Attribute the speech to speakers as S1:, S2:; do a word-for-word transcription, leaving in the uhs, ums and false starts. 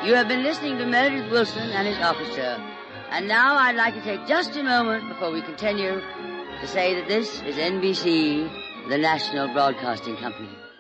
S1: You have been listening to Meredith Willson and his orchestra. And now I'd like to take just a moment before we continue to say that this is N B C, the National Broadcasting Company.